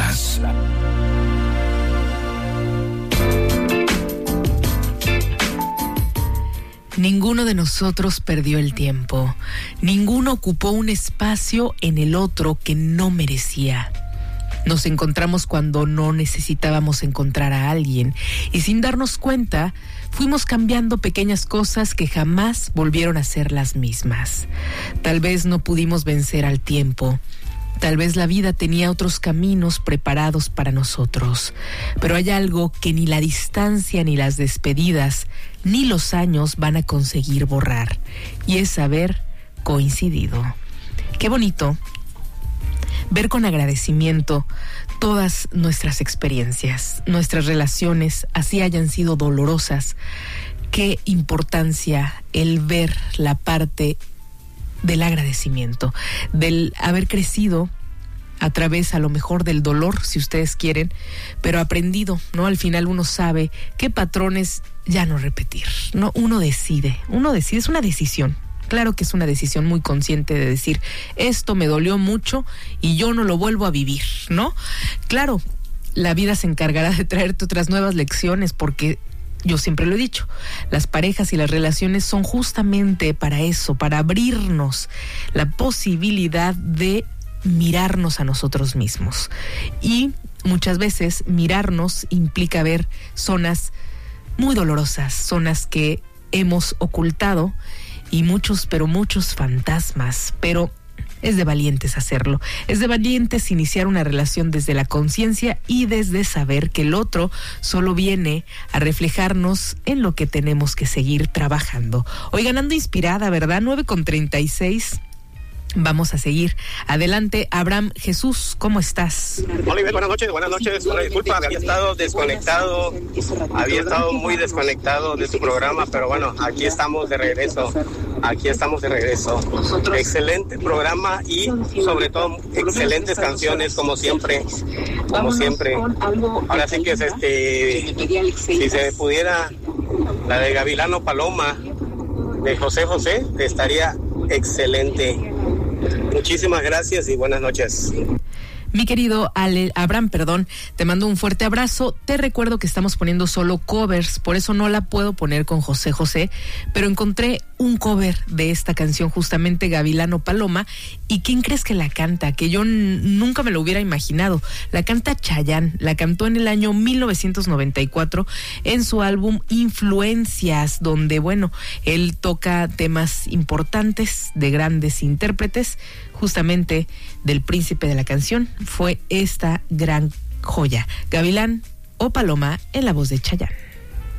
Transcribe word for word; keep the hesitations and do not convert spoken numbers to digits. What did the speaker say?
solas. Ninguno de nosotros perdió el tiempo. Ninguno ocupó un espacio en el otro que no merecía. Nos encontramos cuando no necesitábamos encontrar a alguien y sin darnos cuenta fuimos cambiando pequeñas cosas que jamás volvieron a ser las mismas. Tal vez no pudimos vencer al tiempo. Tal vez la vida tenía otros caminos preparados para nosotros, pero hay algo que ni la distancia, ni las despedidas, ni los años van a conseguir borrar, y es haber coincidido. Qué bonito ver con agradecimiento todas nuestras experiencias, nuestras relaciones, así hayan sido dolorosas. Qué importancia el ver la parte del agradecimiento, del haber crecido a través a lo mejor del dolor, si ustedes quieren, pero aprendido, ¿no? Al final uno sabe qué patrones ya no repetir, ¿no? Uno decide, uno decide, es una decisión. Claro que es una decisión muy consciente de decir, esto me dolió mucho y yo no lo vuelvo a vivir, ¿no? Claro, la vida se encargará de traerte otras nuevas lecciones porque yo siempre lo he dicho, las parejas y las relaciones son justamente para eso, para abrirnos la posibilidad de mirarnos a nosotros mismos. Y muchas veces mirarnos implica ver zonas muy dolorosas, zonas que hemos ocultado y muchos, pero muchos fantasmas, pero es de valientes hacerlo, es de valientes iniciar una relación desde la conciencia y desde saber que el otro solo viene a reflejarnos en lo que tenemos que seguir trabajando. Hoy ganando inspirada, ¿verdad? nueve con treinta y seis. Vamos a seguir. Adelante, Abraham Jesús, ¿cómo estás? Hola, Ivette, buenas noches, buenas noches. Una disculpa, había estado desconectado, había estado muy desconectado de tu programa, pero bueno, aquí estamos de regreso, aquí estamos de regreso. Excelente programa y sobre todo excelentes canciones, como siempre, como siempre. Ahora sí que es este, si se pudiera, la de Gavilano Paloma, de José José, estaría excelente. Muchísimas gracias y buenas noches. Mi querido Ale, Abraham, perdón, te mando un fuerte abrazo. Te recuerdo que estamos poniendo solo covers, por eso no la puedo poner con José José, pero encontré un cover de esta canción, justamente Gavilano Paloma. ¿Y quién crees que la canta? Que yo n- nunca me lo hubiera imaginado. La canta Chayanne, la cantó en el año mil novecientos noventa y cuatro en su álbum Influencias, donde, bueno, él toca temas importantes de grandes intérpretes. Justamente del príncipe de la canción fue esta gran joya, Gavilán o Paloma, en la voz de Chayanne.